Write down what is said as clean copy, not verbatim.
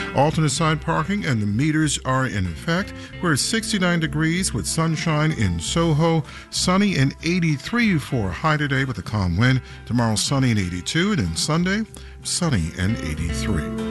Alternate side parking and the meters are in effect. We're at 69 degrees with sunshine in Soho. Sunny and 83 for high today with a calm wind. Tomorrow sunny and 82, and then Sunday sunny and 83.